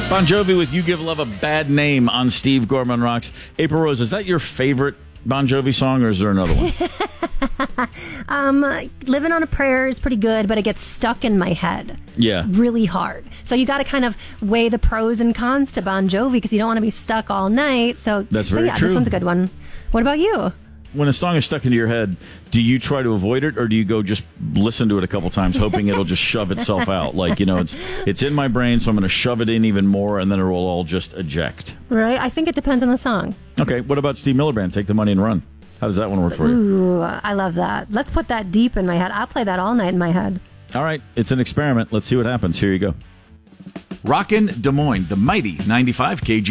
Bon Jovi with You Give Love a Bad Name on Steve Gorman Rocks. April Rose, is that your favorite Bon Jovi song, or is there another one? Living on a Prayer is pretty good, but it gets stuck in my head. Yeah. Really hard. So you got to kind of weigh the pros and cons to Bon Jovi because you don't want to be stuck all night. That's very true. This one's a good one. What about you? When a song is stuck into your head, do you try to avoid it, or do you go just listen to it a couple times, hoping it'll just shove itself out? Like, it's in my brain, so I'm going to shove it in even more, and then it will all just eject. Right. I think it depends on the song. Okay. What about Steve Miller Band, Take the Money and Run? How does that one work for you? Ooh, I love that. Let's put that deep in my head. I'll play that all night in my head. All right. It's an experiment. Let's see what happens. Here you go. Rockin' Des Moines, the mighty 95 KG.